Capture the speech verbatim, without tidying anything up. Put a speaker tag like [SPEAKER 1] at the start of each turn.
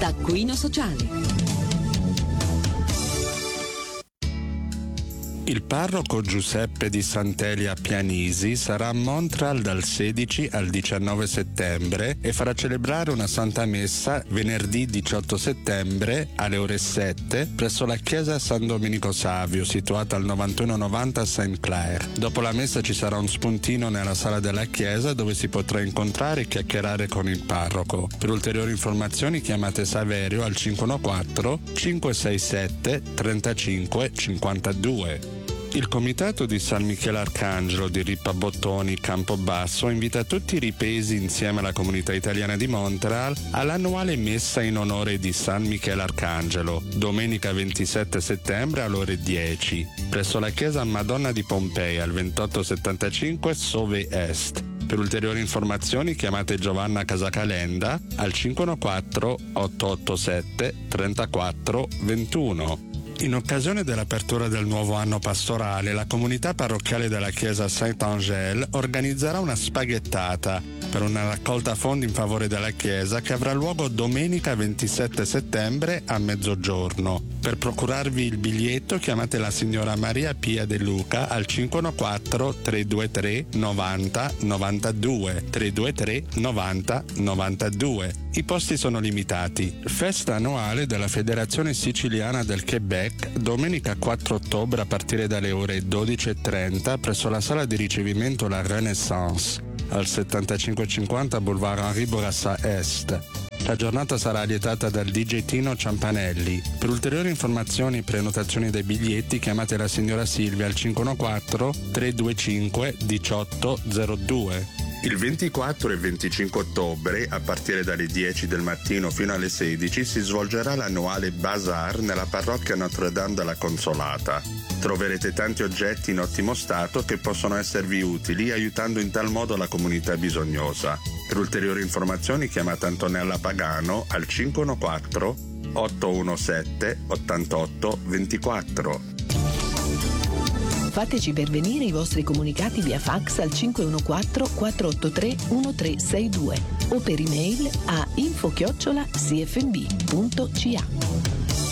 [SPEAKER 1] Taccuino Sociale.
[SPEAKER 2] Il parroco Giuseppe di Sant'Elia Pianisi sarà a Montreal dal sedici al diciannove settembre e farà celebrare una Santa Messa venerdì diciotto settembre alle ore sette presso la chiesa San Domenico Savio, situata al novantuno novanta Saint Clair. Dopo la messa ci sarà un spuntino nella sala della chiesa dove si potrà incontrare e chiacchierare con il parroco. Per ulteriori informazioni chiamate Saverio al cinque uno quattro cinque sei sette tre cinque cinque due. Il comitato di San Michele Arcangelo di Rippa Bottoni Campobasso invita tutti i ripesi insieme alla comunità italiana di Montreal all'annuale messa in onore di San Michele Arcangelo, domenica ventisette settembre alle ore dieci, presso la chiesa Madonna di Pompei al ventotto settantacinque Sauve Est. Per ulteriori informazioni chiamate Giovanna Casacalenda al cinque uno quattro otto otto sette tre quattro due uno. In occasione dell'apertura del nuovo anno pastorale, la comunità parrocchiale della chiesa Saint-Angèle organizzerà una spaghettata per una raccolta fondi in favore della chiesa che avrà luogo domenica ventisette settembre a mezzogiorno. Per procurarvi il biglietto chiamate la signora Maria Pia De Luca al cinque uno quattro tre due tre novanta novantadue tre due tre novanta novantadue. I posti sono limitati. Festa annuale della Federazione Siciliana del Quebec, domenica quattro ottobre a partire dalle ore dodici e trenta presso la sala di ricevimento La Renaissance, al settantacinque cinquanta Boulevard Henri Bourassa Est. La giornata sarà allietata dal D J Tino Ciampanelli. Per ulteriori informazioni e prenotazioni dei biglietti chiamate la signora Silvia al cinque uno quattro tre due cinque uno otto zero due. Il ventiquattro e venticinque ottobre, a partire dalle dieci del mattino fino alle sedici, si svolgerà l'annuale Bazar nella parrocchia Notre Dame della Consolata. Troverete tanti oggetti in ottimo stato che possono esservi utili, aiutando in tal modo la comunità bisognosa. Per ulteriori informazioni chiamate Antonella Pagano al cinque uno quattro otto uno sette otto otto due quattro.
[SPEAKER 1] Fateci pervenire i vostri comunicati via fax al cinque uno quattro quattro otto tre uno tre sei due o per email a info chiocciola c f b punto c a.